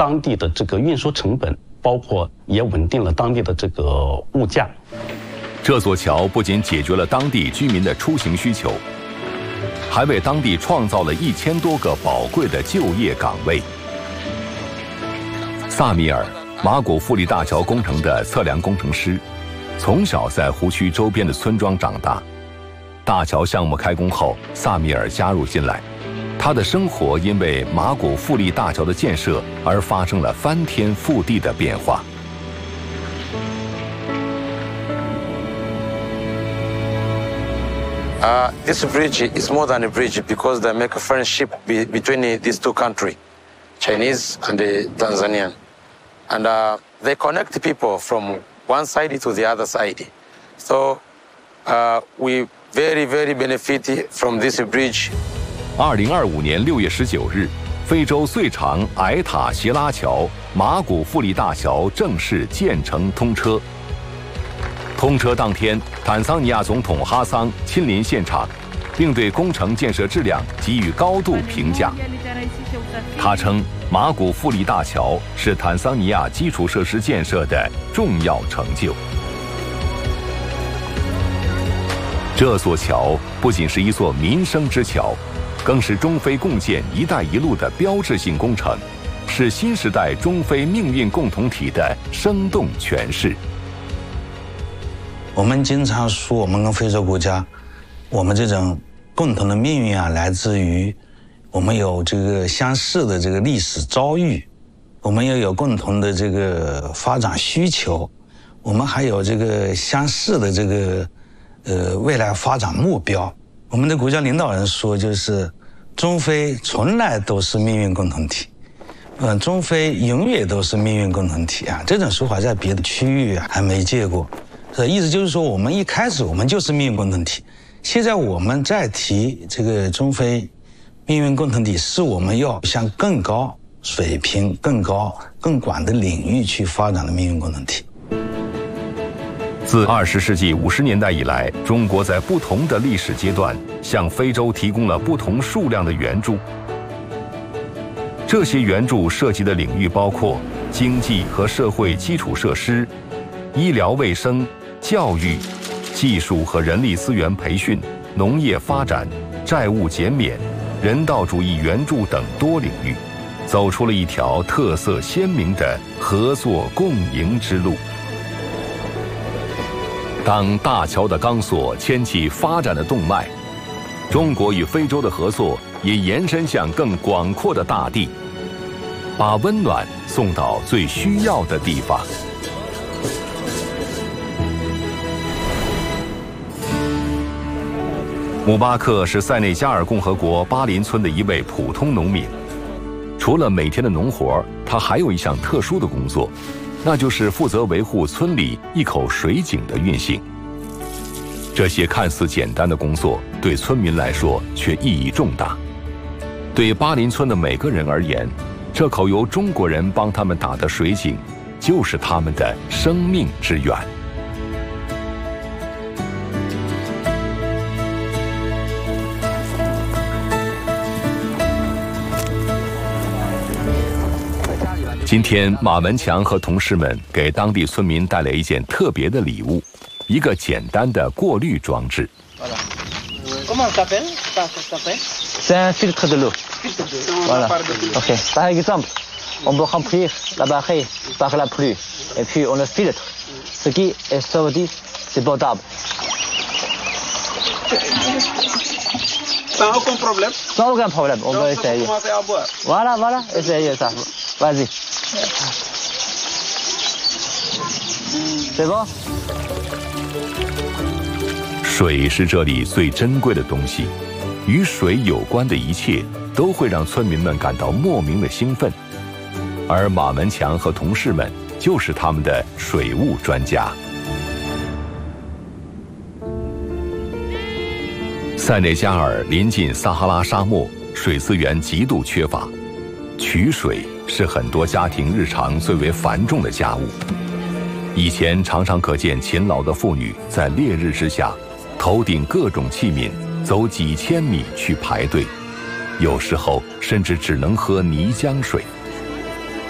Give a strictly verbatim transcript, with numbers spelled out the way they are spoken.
当地的这个运输成本，包括也稳定了当地的这个物价。 这座桥不仅解决了当地居民的出行需求，还为当地创造了一千多个宝贵的就业岗位。萨米尔，马古富力大桥工程的测量工程师，从小在湖区周边的村庄长大。大桥项目开工后，萨米尔加入进来，他的生活因为马古富力大桥的建设而发生了翻天覆地的变化。 Uh, this bridge is more than a bridge because they make a friendship be between these two countries, Chinese and the Tanzanian. And uh, they connect people from one side to the other side. So uh, we very, very benefit from this bridge. 二零二五年六月十九日，非洲最长矮塔斜拉桥马古富力大桥正式建成通车。通车当天，坦桑尼亚总统哈桑亲临现场，并对工程建设质量给予高度评价。他称，马古富力大桥是坦桑尼亚基础设施建设的重要成就。这座桥不仅是一座民生之桥，更是中非共建“一带一路”的标志性工程，是新时代中非命运共同体的生动诠释。 我们经常说，我们跟非洲国家，我们这种共同的命运啊，来自于我们有这个相似的这个历史遭遇，我们又有共同的这个发展需求，我们还有这个相似的这个呃未来发展目标。我们的国家领导人说，就是中非从来都是命运共同体，嗯，中非永远都是命运共同体啊。这种说法在别的区域还没见过。这意思就是说，我们一开始我们就是命运共同体，现在我们再提这个中非命运共同体，是我们要向更高水平、更高、更广的领域去发展的命运共同体。 自二十世纪五十年代以来，中国在不同的历史阶段向非洲提供了不同数量的援助。这些援助涉及的领域包括经济和社会基础设施、医疗卫生、教育、技术和人力资源培训、农业发展、债务减免、人道主义援助等多领域，走出了一条特色鲜明的合作共赢之路。当大桥的钢索牵起发展的动脉，中国与非洲的合作也延伸向更广阔的大地，把温暖送到最需要的地方。姆巴克是塞内加尔共和国巴林村的一位普通农民，除了每天的农活，他还有一项特殊的工作，那就是负责维护村里一口水井的运行。这些看似简单的工作，对村民来说却意义重大。对巴林村的每个人而言，这口由中国人帮他们打的水井，就是他们的生命之源。今天，马文强和同事们给当地村民带来一件特别的礼物，一个简单的过滤装置。 Comment ça s'appelle? Ça s'appelle? C'est un filtre de l'eau. Voilà. Ok. Par exemple, on peut remplir la barrière par la pluie, et puis on le filtre. Ce qui est sorti, c'est potable. Sans aucun problème. Sans aucun problème. On va essayer. Voilà, voilà. Essayez ça. Vas-y. C'est bon? 水是这里最珍贵的东西，与水有关的一切都会让村民们感到莫名的兴奋，而马文强和同事们就是他们的水务专家。塞内加尔临近撒哈拉沙漠，水资源极度缺乏，取水是很多家庭日常最为繁重的家务。以前常常可见勤劳的妇女在烈日之下，头顶各种器皿，走几千米去排队，有时候甚至只能喝泥浆水。